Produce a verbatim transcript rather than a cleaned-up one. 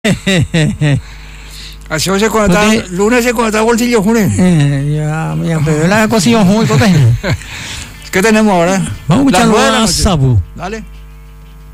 Así se cuando está, lunes se cuando está bolsillo junes. Eh, ya, ya, pero la cocina muy potente. ¿Qué tenemos ahora? Vamos a escuchar a Sabu. Dale.